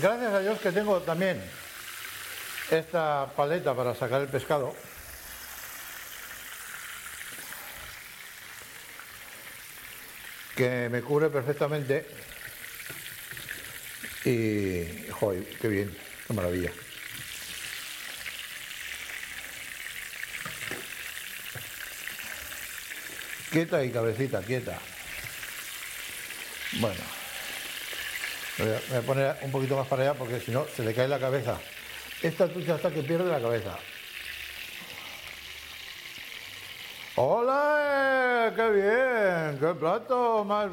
Gracias a Dios que tengo también esta paleta para sacar el pescado. Que me cubre perfectamente. Y, joder, qué bien, qué maravilla. Quieta y cabecita, quieta. Bueno, voy a poner un poquito más para allá porque si no se le cae la cabeza. Esta trucha hasta que pierde la cabeza. ¡Hola! ¡Qué bien! ¡Qué plato más